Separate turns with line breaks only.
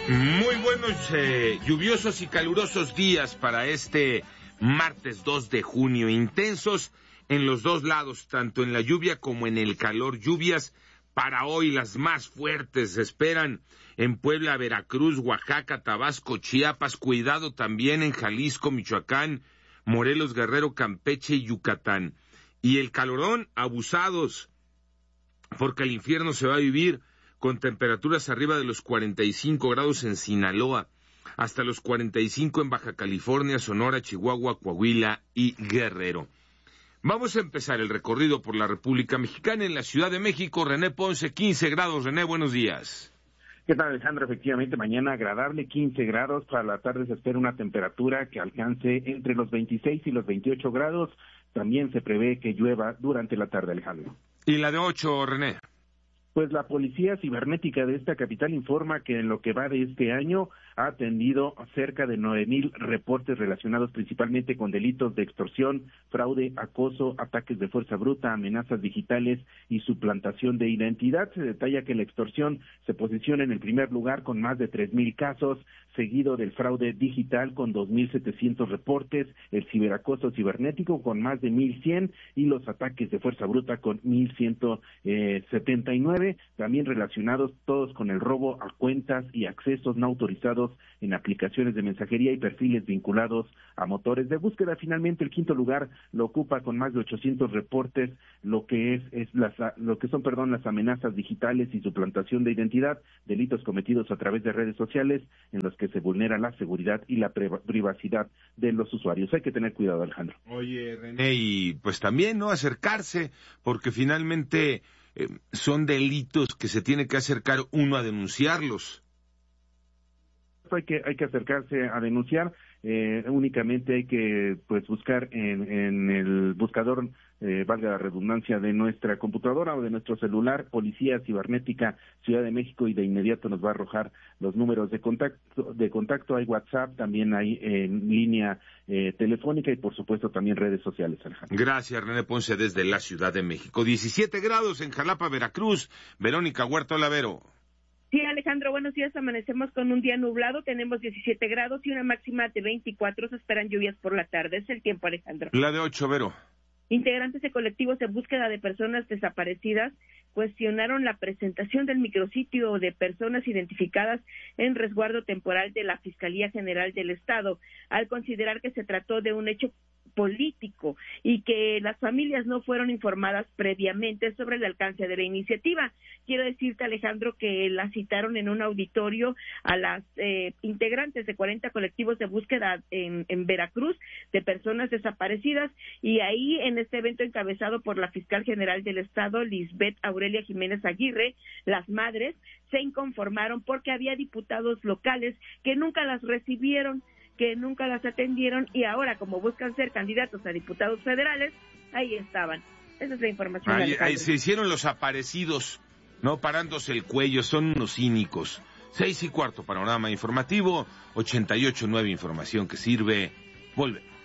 Muy buenos, lluviosos y calurosos días para este martes 2 de junio. Intensos en los dos lados, tanto en la lluvia como en el calor. Lluvias para hoy, las más fuertes se esperan en Puebla, Veracruz, Oaxaca, Tabasco, Chiapas. Cuidado también en Jalisco, Michoacán, Morelos, Guerrero, Campeche y Yucatán. Y el calorón, abusados, porque el infierno se va a vivir con temperaturas arriba de los 45 grados en Sinaloa, hasta los 45 en Baja California, Sonora, Chihuahua, Coahuila y Guerrero. Vamos a empezar el recorrido por la República Mexicana. En la Ciudad de México, René Ponce, 15 grados. René, buenos días.
¿Qué tal, Alejandro? Efectivamente, mañana agradable, 15 grados. Para la tarde se espera una temperatura que alcance entre los 26 y los 28 grados. También se prevé que llueva durante la tarde, Alejandro.
¿Y la de 8, René?
Pues la Policía Cibernética de esta capital informa que en lo que va de este año ha atendido cerca de 9,000 reportes relacionados principalmente con delitos de extorsión, fraude, acoso, ataques de fuerza bruta, amenazas digitales y suplantación de identidad. Se detalla que la extorsión se posiciona en el primer lugar con más de 3,000 casos, seguido del fraude digital con 2,700 reportes, el ciberacoso cibernético con más de 1,100 y los ataques de fuerza bruta con 1,179, también relacionados todos con el robo a cuentas y accesos no autorizados en aplicaciones de mensajería y perfiles vinculados a motores de búsqueda. Finalmente, el quinto lugar lo ocupa con más de 800 reportes, lo que son las amenazas digitales y suplantación de identidad, delitos cometidos a través de redes sociales en los que se vulnera la seguridad y la privacidad de los usuarios. Hay que tener cuidado, Alejandro.
Oye, René, y pues también, ¿no?, acercarse, porque finalmente son delitos que se tiene que acercar uno a denunciarlos.
Hay que acercarse a denunciar. Únicamente hay que buscar en el buscador, valga la redundancia, de nuestra computadora o de nuestro celular, Policía Cibernética Ciudad de México, y de inmediato nos va a arrojar los números de contacto. Hay WhatsApp, también hay línea telefónica y por supuesto también redes sociales, Alejandro.
Gracias, René Ponce, desde la Ciudad de México. 17 grados en Jalapa, Veracruz. Verónica Huerta Olavero.
Sí, Alejandro, buenos días. Amanecemos con un día nublado, tenemos 17 grados y una máxima de 24. Se esperan lluvias por la tarde. Es el tiempo, Alejandro.
La de 8, Vero.
Integrantes de colectivos de búsqueda de personas desaparecidas cuestionaron la presentación del micrositio de personas identificadas en resguardo temporal de la Fiscalía General del Estado, al considerar que se trató de un hecho político y que las familias no fueron informadas previamente sobre el alcance de la iniciativa. Quiero decirte, Alejandro, que la citaron en un auditorio a las integrantes de 40 colectivos de búsqueda en Veracruz de personas desaparecidas, y ahí en este evento encabezado por la fiscal general del Estado, Lisbeth Aurelia Jiménez Aguirre, las madres se inconformaron porque había diputados locales que nunca las recibieron, que nunca las atendieron, y ahora, como buscan ser candidatos a diputados federales, ahí estaban. Esa es la información.
Ahí se hicieron los aparecidos, no parándose el cuello, son unos cínicos. 6:15, panorama informativo, 88.9, información que sirve. Volvemos.